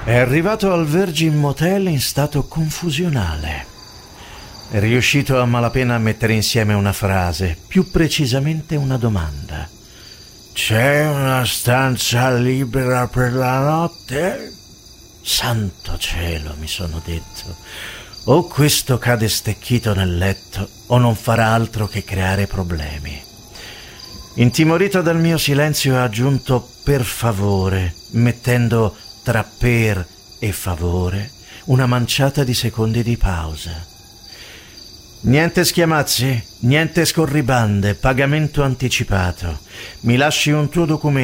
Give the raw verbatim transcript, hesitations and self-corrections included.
È arrivato al Virgin Motel in stato confusionale. È riuscito a malapena a mettere insieme una frase, più precisamente una domanda. C'è una stanza libera per la notte? Santo cielo, mi sono detto. O questo cade stecchito nel letto, o non farà altro che creare problemi. Intimorito dal mio silenzio ha aggiunto per favore, mettendo tra per e favore una manciata di secondi di pausa. Niente schiamazzi, niente scorribande, pagamento anticipato. Mi lasci un tuo documento